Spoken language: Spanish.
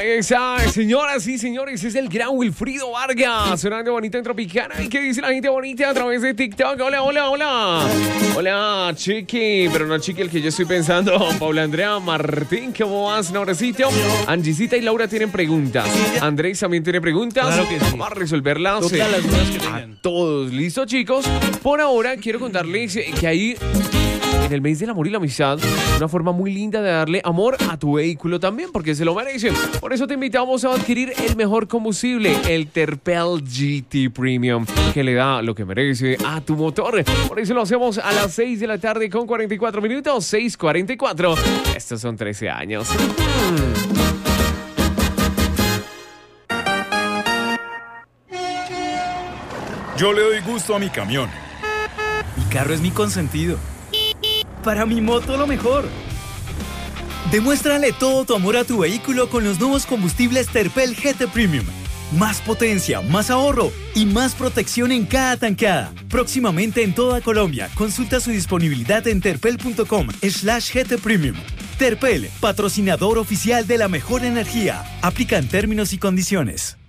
Ahí está, señoras y señores, es el gran Wilfrido Vargas, sonando bonita en Tropicana. ¿Y qué dice la gente bonita a través de TikTok? Hola, hola, hola. Hola, Chiqui, pero no Chiqui el que yo estoy pensando. Paula Andrea Martín, ¿cómo vas, Norecito? Angisita y Laura tienen preguntas. Andrés también tiene preguntas. Claro que sí. Vamos a resolverlas Todas las dudas que a tengan. todos. ¿Listo, chicos? Por ahora quiero contarles que hay en el mes del amor y la amistad una forma muy linda de darle amor a tu vehículo también, porque se lo merecen. Por eso te invitamos a adquirir el mejor combustible, el Terpel GT Premium, que le da lo que merece a tu motor. Por eso lo hacemos a las 6 de la tarde con 44 minutos, 6:44. Estos son 13 años. Yo le doy gusto a mi camión. Mi carro es mi consentido. Para mi moto lo mejor. Demuéstrale todo tu amor a tu vehículo con los nuevos combustibles Terpel GT Premium. Más potencia, más ahorro y más protección en cada tanqueada. Próximamente en toda Colombia. Consulta su disponibilidad en terpel.com/GT Premium. Terpel, patrocinador oficial de la mejor energía. Aplican términos y condiciones.